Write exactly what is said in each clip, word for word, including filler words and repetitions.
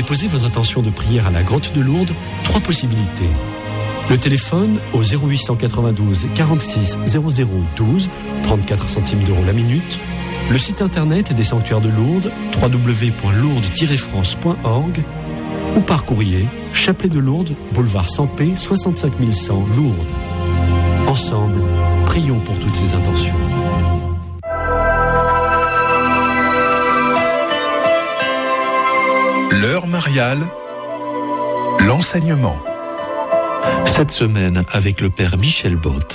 déposer vos intentions de prière à la Grotte de Lourdes, trois possibilités. Le téléphone au zéro huit cent quatre-vingt-douze quarante-six zéro zéro douze, trente-quatre centimes d'euros la minute. Le site internet des sanctuaires de Lourdes, w w w point lourdes tiret france point org, ou par courrier, Chapelet de Lourdes, boulevard Sampé, soixante-cinq mille cent, Lourdes. Ensemble, prions pour toutes ces intentions. L'heure mariale, l'enseignement. Cette semaine avec le Père Michel Bott.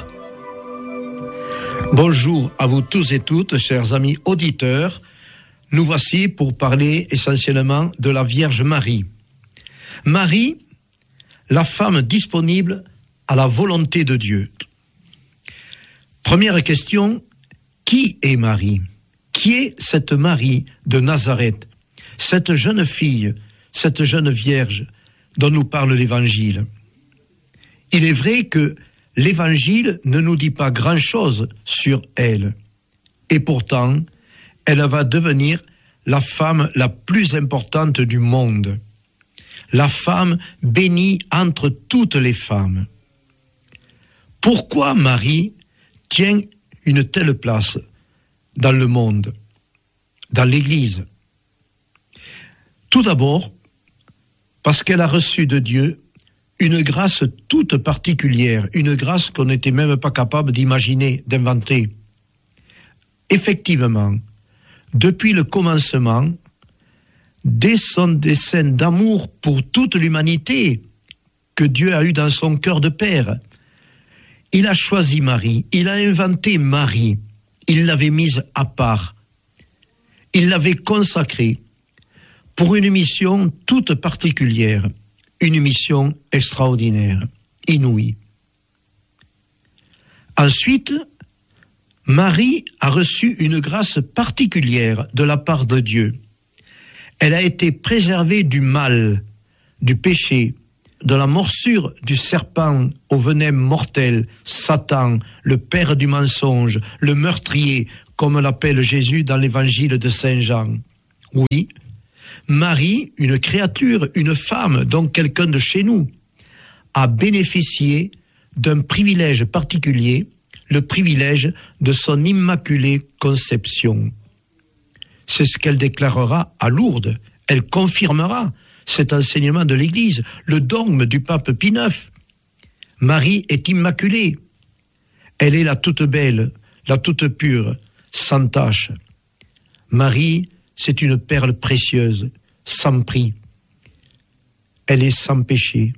Bonjour à vous tous et toutes, chers amis auditeurs. Nous voici pour parler essentiellement de la Vierge Marie. Marie, la femme disponible à la volonté de Dieu. Première question, qui est Marie ? Qui est cette Marie de Nazareth ? Cette jeune fille, cette jeune Vierge dont nous parle l'Évangile. Il est vrai que l'Évangile ne nous dit pas grand-chose sur elle. Et pourtant, elle va devenir la femme la plus importante du monde. La femme bénie entre toutes les femmes. Pourquoi Marie tient une telle place dans le monde, dans l'Église ? Tout d'abord, parce qu'elle a reçu de Dieu une grâce toute particulière, une grâce qu'on n'était même pas capable d'imaginer, d'inventer. Effectivement, depuis le commencement, dès son dessein d'amour pour toute l'humanité que Dieu a eu dans son cœur de père, il a choisi Marie, il a inventé Marie, il l'avait mise à part, il l'avait consacrée pour une mission toute particulière, une mission extraordinaire, inouïe. Ensuite, Marie a reçu une grâce particulière de la part de Dieu. Elle a été préservée du mal, du péché, de la morsure du serpent au venin mortel, Satan, le père du mensonge, le meurtrier, comme l'appelle Jésus dans l'évangile de Saint Jean. Oui, Marie, une créature, une femme, donc quelqu'un de chez nous, a bénéficié d'un privilège particulier, le privilège de son immaculée conception. C'est ce qu'elle déclarera à Lourdes. Elle confirmera cet enseignement de l'Église, le dogme du pape Pie neuf. Marie est immaculée. Elle est la toute belle, la toute pure, sans tache. Marie, c'est une perle précieuse, sans prix. Elle est sans péché.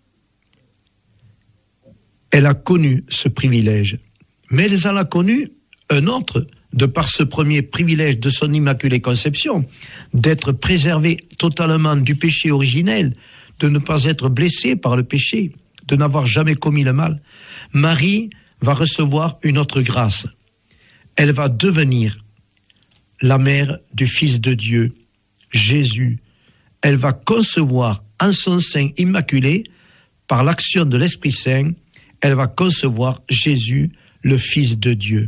Elle a connu ce privilège. Mais elle en a connu un autre, de par ce premier privilège de son immaculée conception, d'être préservée totalement du péché originel, de ne pas être blessée par le péché, de n'avoir jamais commis le mal. Marie va recevoir une autre grâce. Elle va devenir la mère du Fils de Dieu, Jésus. Elle va concevoir en son sein immaculé, par l'action de l'Esprit Saint, elle va concevoir Jésus, le Fils de Dieu.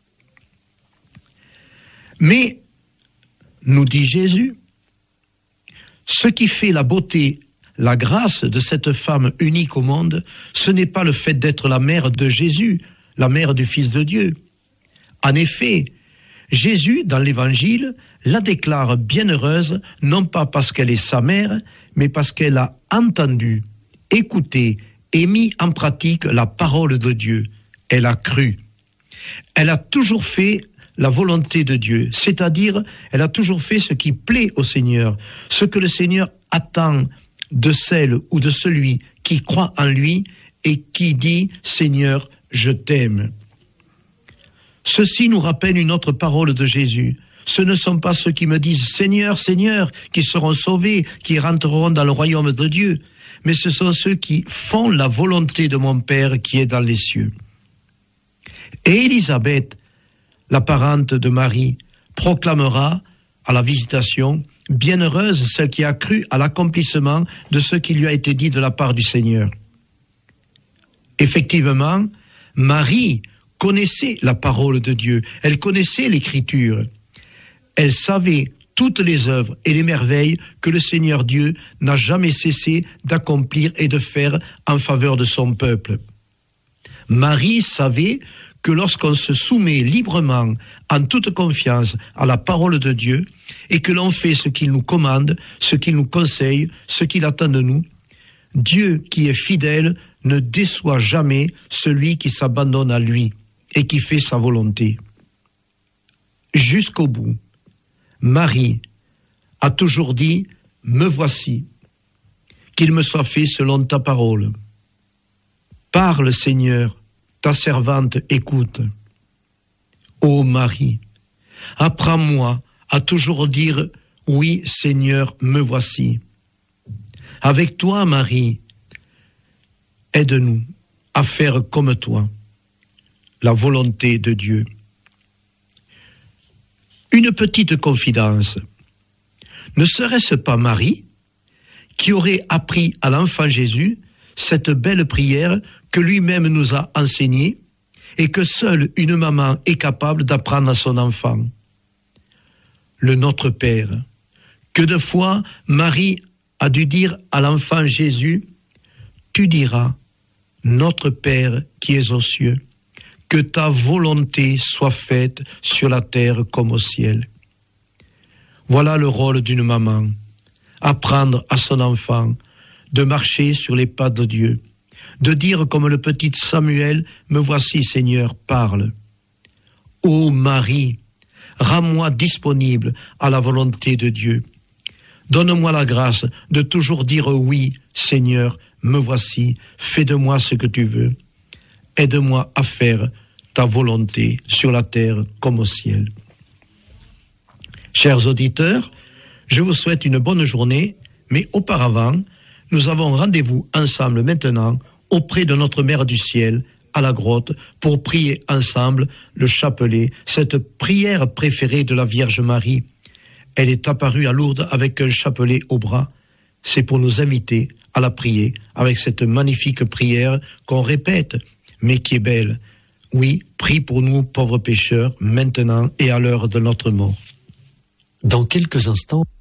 Mais, nous dit Jésus, ce qui fait la beauté, la grâce de cette femme unique au monde, ce n'est pas le fait d'être la mère de Jésus, la mère du Fils de Dieu. En effet, Jésus, dans l'Évangile, la déclare bienheureuse, non pas parce qu'elle est sa mère, mais parce qu'elle a entendu, écouté et mis en pratique la parole de Dieu. Elle a cru. Elle a toujours fait la volonté de Dieu, c'est-à-dire, elle a toujours fait ce qui plaît au Seigneur, ce que le Seigneur attend de celle ou de celui qui croit en lui et qui dit « Seigneur, je t'aime ». Ceci nous rappelle une autre parole de Jésus. Ce ne sont pas ceux qui me disent « Seigneur, Seigneur » qui seront sauvés, qui rentreront dans le royaume de Dieu, mais ce sont ceux qui font la volonté de mon Père qui est dans les cieux. Et Élisabeth, la parente de Marie, proclamera à la visitation « Bienheureuse celle qui a cru à l'accomplissement de ce qui lui a été dit de la part du Seigneur ». Effectivement, Marie connaissait la parole de Dieu, elle connaissait l'Écriture. Elle savait toutes les œuvres et les merveilles que le Seigneur Dieu n'a jamais cessé d'accomplir et de faire en faveur de son peuple. Marie savait que lorsqu'on se soumet librement, en toute confiance, à la parole de Dieu, et que l'on fait ce qu'il nous commande, ce qu'il nous conseille, ce qu'il attend de nous, Dieu qui est fidèle ne déçoit jamais celui qui s'abandonne à lui et qui fait sa volonté. Jusqu'au bout, Marie a toujours dit « Me voici, qu'il me soit fait selon ta parole. Parle, Seigneur, ta servante écoute. Ô Marie, apprends-moi à toujours dire « Oui, Seigneur, me voici ». Avec toi, Marie, aide-nous à faire comme toi, la volonté de Dieu. Une petite confidence. Ne serait-ce pas Marie qui aurait appris à l'enfant Jésus cette belle prière que lui-même nous a enseignée et que seule une maman est capable d'apprendre à son enfant? Le Notre Père, que de fois Marie a dû dire à l'enfant Jésus, « Tu diras, Notre Père qui es aux cieux, que ta volonté soit faite sur la terre comme au ciel. » Voilà le rôle d'une maman, apprendre à son enfant de marcher sur les pas de Dieu, de dire comme le petit Samuel, « Me voici, Seigneur, parle. » Ô Marie, rends-moi disponible à la volonté de Dieu. Donne-moi la grâce de toujours dire « Oui, Seigneur, me voici, fais de moi ce que tu veux. Aide-moi à faire ta volonté sur la terre comme au ciel. » Chers auditeurs, je vous souhaite une bonne journée, mais auparavant, nous avons rendez-vous ensemble maintenant auprès de notre Mère du Ciel, à la grotte, pour prier ensemble le chapelet, cette prière préférée de la Vierge Marie. Elle est apparue à Lourdes avec un chapelet au bras. C'est pour nous inviter à la prier avec cette magnifique prière qu'on répète, mais qui est belle. Oui, prie pour nous, pauvres pécheurs, maintenant et à l'heure de notre mort. Dans quelques instants,